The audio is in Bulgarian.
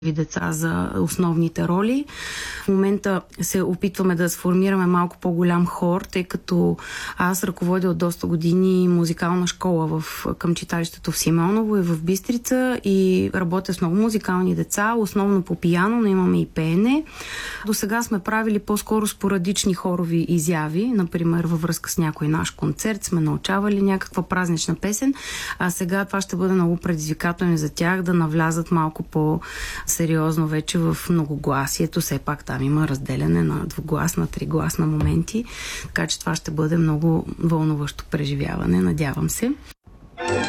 деца за основните роли. В момента се опитваме да сформираме малко по-голям хор, тъй като аз ръководя от доста години музикална школа към читалището в Симеоново и в Бистрица и работя с много музикални деца, основно по пиано, но имаме и пеене. До сега сме правили по-скоро спорадични хорови изяви, например във връзка с някой наш концерт, сме научавали някаква празнична песен, а сега това ще бъде много предизвикателно за тях да навлязат малко по-сериозно вече в многогласието. Все пак там има разделяне на двугласна, тригласна моменти, така че това ще бъде много вълнуващо преживяване, надявам се.